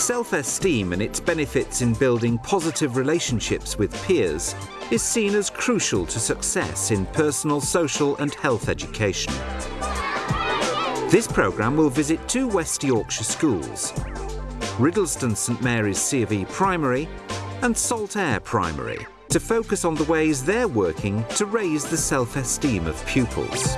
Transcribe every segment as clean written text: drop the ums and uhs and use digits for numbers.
Self-esteem and its benefits in building positive relationships with peers is seen as crucial to success in personal, social and health education. This programme will visit 2 West Yorkshire schools, Riddleston St Mary's C of E Primary and Saltaire Primary, to focus on the ways they're working to raise the self-esteem of pupils.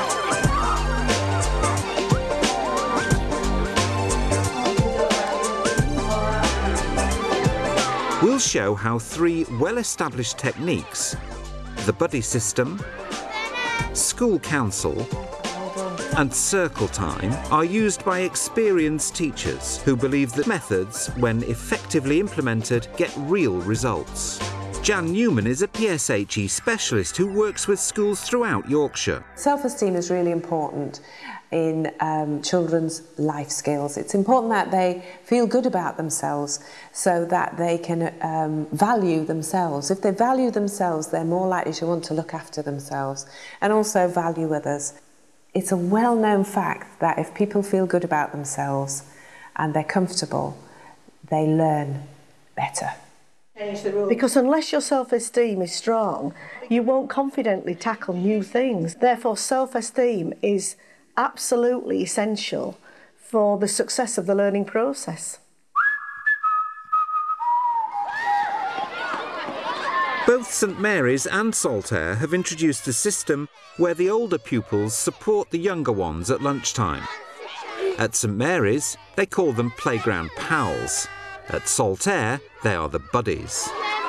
We'll show how 3 well-established techniques, the buddy system, school council and circle time, are used by experienced teachers who believe that methods, when effectively implemented, get real results. Jan Newman is a PSHE specialist who works with schools throughout Yorkshire. Self-esteem is really important in children's life skills. It's important that they feel good about themselves so that they can value themselves. If they value themselves, they're more likely to want to look after themselves and also value others. It's a well-known fact that if people feel good about themselves and they're comfortable, they learn better. Because unless your self-esteem is strong, you won't confidently tackle new things. Therefore, self-esteem is absolutely essential for the success of the learning process. Both St Mary's and Saltaire have introduced a system where the older pupils support the younger ones at lunchtime. At St Mary's, they call them playground pals. At Saltaire, they are the buddies.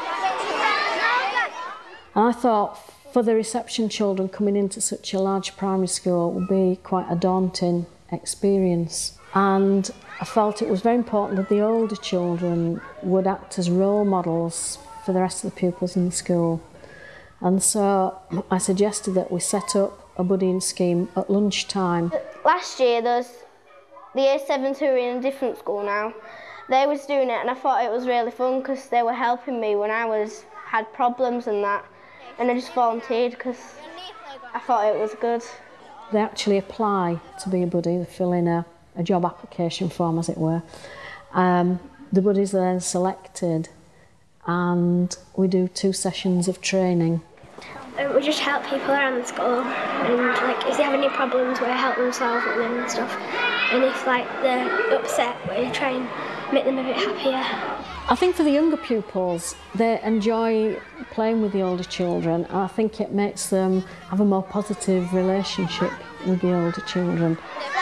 I thought for the reception children coming into such a large primary school would be quite a daunting experience. And I felt it was very important that the older children would act as role models for the rest of the pupils in the school. And so I suggested that we set up a buddying scheme at lunchtime. Last year there was the Year 7s who are in a different school now. They was doing it and I thought it was really fun because they were helping me when I had problems and that, and I just volunteered because I thought it was good. They actually apply to be a buddy, they fill in a job application form, as it were. The buddies are then selected and we do 2 sessions of training. We just help people around the school, and like if they have any problems we help them solve them and stuff, and if like they're upset we try and make them a bit happier. I think for the younger pupils, they enjoy playing with the older children, and I think it makes them have a more positive relationship with the older children.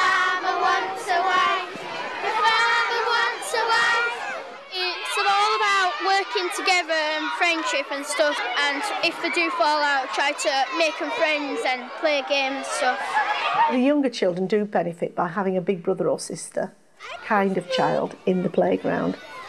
Together and friendship and stuff, and if they do fall out, try to make them friends and play games and stuff. The younger children do benefit by having a big brother or sister kind of child in the playground.